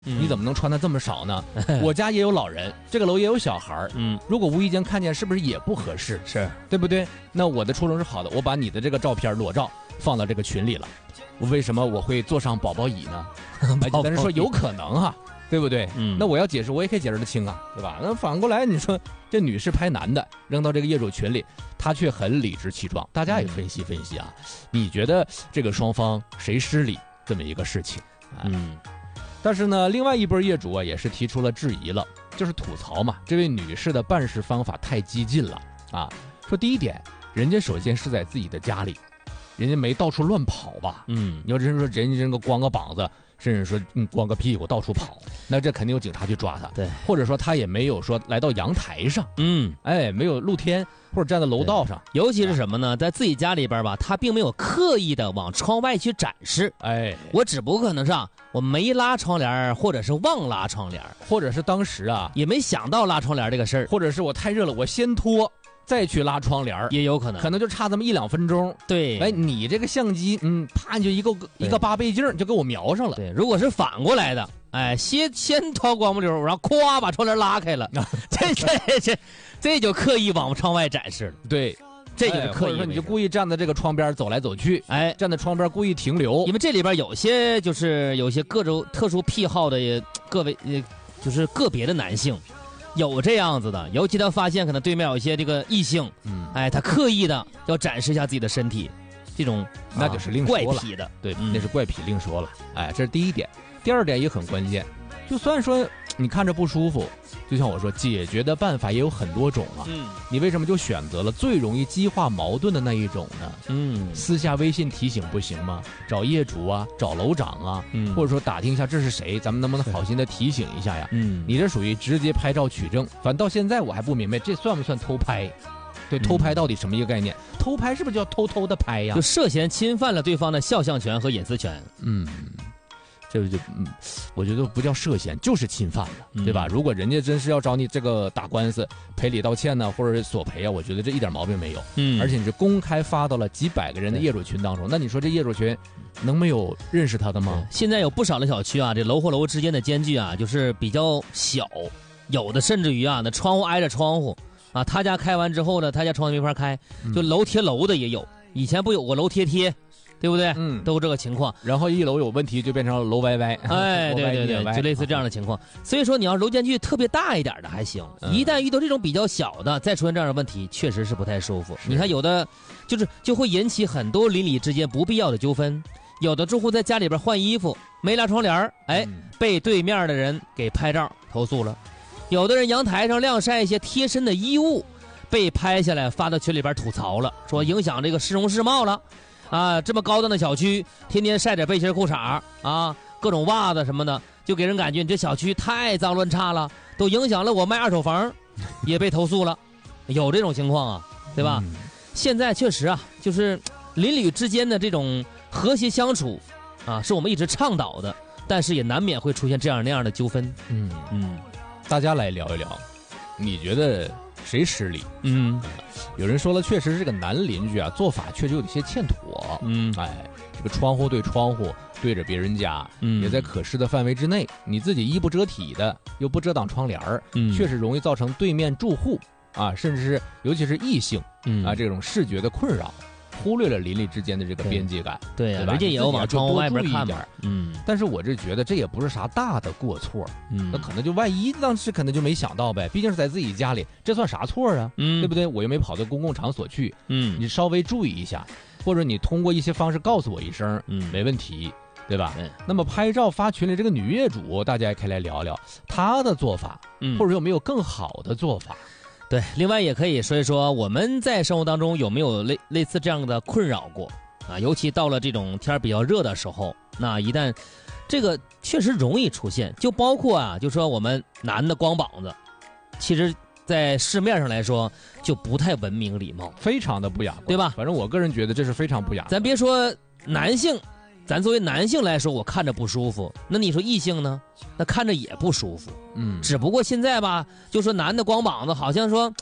你怎么能穿的这么少呢？我家也有老人，这个楼也有小孩，如果无意间看见，是不是也不合适？ 是对不对？那我的初衷是好的，我把你的这个照片裸照放到这个群里了，为什么我会坐上宝宝椅呢？但是说有可能哈，对不对？那我要解释，我也可以解释得清啊，对吧？那反过来，你说这女士拍男的扔到这个业主群里，她却很理直气壮，大家也分析分析啊，你觉得这个双方谁失礼这么一个事情？但是呢，另外一波业主啊也是提出了质疑了，就是吐槽嘛，这位女士的办事方法太激进了啊。说第一点，人家首先是在自己的家里，人家没到处乱跑吧？你要真说人家这个光个膀子，甚至说光个屁股到处跑，那这肯定有警察去抓他。 对， 或者说他也没有说来到阳台上，没有露天或者站在楼道上。 尤其是什么呢？在自己家里边吧，他并没有刻意的往窗外去展示。我只不过可能是我没拉窗帘，或者是忘拉窗帘， 或者是当时也没想到拉窗帘这个事儿， 或者是我太热了，我先脱再去拉窗帘， 也有可能， 可能就差这么1-2分钟。 对， 你这个相机，啪就一个8倍镜就给我瞄上了。 对，如果是反过来的，先掏光不溜，然后咵把窗帘拉开了，这就刻意往窗外展示了。 对。 这就是刻意， 你就故意站在这个窗边走来走去，站在窗边故意停留， 因为这里边有些各种特殊癖好的就是个别的男性，有这样子的，尤其他发现可能对面有一些这个异性，他刻意的要展示一下自己的身体，这种那就是另说了， 怪癖的， 对，那是怪癖另说了。这是第一点，第二点也很关键，就算说你看着不舒服。就像我说，解决的办法也有很多种啊。你为什么就选择了最容易激化矛盾的那一种呢？私下微信提醒不行吗？找业主啊，找楼长啊，或者说打听一下这是谁，咱们能不能好心的提醒一下呀？你这属于直接拍照取证，反正到现在我还不明白这算不算偷拍？对，偷拍到底什么一个概念？偷拍是不是叫偷偷的拍呀？ 就涉嫌侵犯了对方的肖像权和隐私权。 这就我觉得不叫涉嫌，就是侵犯了，对吧？如果人家真是要找你这个打官司赔礼道歉呢，或者索赔啊，我觉得这一点毛病没有。而且你是公开发到了几百个人的业主群当中，那你说这业主群能没有认识他的吗？ 现在有不少的小区这楼和楼之间的间距就是比较小，有的甚至于那窗户挨着窗户他家开完之后呢，他家窗户没法开，就楼贴楼的也有。以前不有过楼贴贴？对不对？都这个情况， 然后一楼有问题就变成了楼歪歪， 对，就类似这样的情况。所以说你要楼间距特别大一点的还行，一旦遇到这种比较小的，再出现这样的问题，确实是不太舒服。你看有的就会引起很多邻里之间不必要的纠纷。有的住户在家里边换衣服没拉窗帘，被对面的人给拍照投诉了。有的人阳台上晾晒一些贴身的衣物，被拍下来发到群里边吐槽了，说影响这个市容市貌了。这么高档的小区，天天晒点背心裤衩各种袜子什么的，就给人感觉你这小区太脏乱差了，都影响了我卖二手房，也被投诉了，有这种情况对吧？现在确实就是邻里之间的这种和谐相处是我们一直倡导的，但是也难免会出现这样那样的纠纷。 大家来聊一聊，你觉得谁失礼？有人说了，确实这个男邻居做法确实有些欠妥。这个窗户对窗户对着别人家，也在可视的范围之内，你自己衣不遮体的，又不遮挡窗帘确实容易造成对面住户甚至是尤其是异性这种视觉的困扰。忽略了邻里之间的这个边界感， 对吧？人家也要往窗户外边看嘛。 但是我这觉得这也不是啥大的过错，那可能就万一当时可能就没想到呗，毕竟是在自己家里，这算啥错啊？对不对？我又没跑到公共场所去，你稍微注意一下，或者你通过一些方式告诉我一声，没问题，对吧？那么拍照发群里这个女业主，大家也可以来聊聊她的做法，或者有没有更好的做法？ 对，另外也可以说一说我们在生活当中有没有类似这样的困扰过尤其到了这种天比较热的时候，那一旦这个确实容易出现，就包括就说我们男的光膀子，其实在市面上来说就不太文明礼貌， 非常的不雅观， 对吧？ 反正我个人觉得这是非常不雅。 咱别说男性，咱作为男性来说，我看着不舒服，那你说异性呢？那看着也不舒服。只不过现在吧，就说男的光膀子，好像说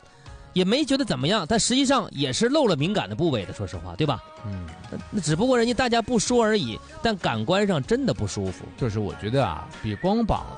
也没觉得怎么样，但实际上也是露了敏感的部位的，说实话，对吧？那只不过人家大家不说而已，但感官上真的不舒服。 就是我觉得啊，比光膀